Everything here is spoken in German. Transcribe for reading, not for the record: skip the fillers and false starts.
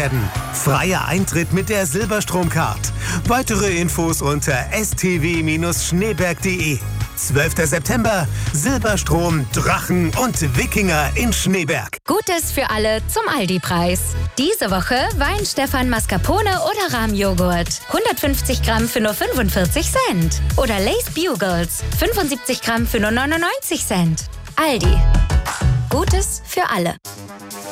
werden. Freier Eintritt mit der Silberstromcard. Weitere Infos unter stw-schneeberg.de. 12. September, Silberstrom, Drachen und Wikinger in Schneeberg. Gutes für alle zum Aldi-Preis. Diese Woche Weinstefan Mascarpone oder Rahmjoghurt. 150 Gramm für nur 45 Cent. Oder Lay's Bugles. 75 Gramm für nur 99 Cent. Aldi. Gutes für alle.